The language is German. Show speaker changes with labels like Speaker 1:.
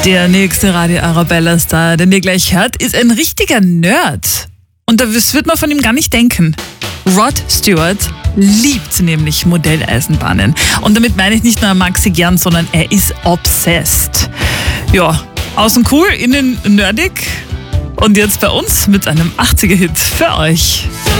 Speaker 1: Der nächste Radio Arabella-Star, den ihr gleich hört, ist ein richtiger Nerd. Und das wird man von ihm gar nicht denken. Rod Stewart liebt nämlich Modelleisenbahnen. Und damit meine ich nicht nur Maxi gern, sondern er ist obsessed. Ja, außen cool, innen nerdig. Und jetzt bei uns mit einem 80er-Hit für euch.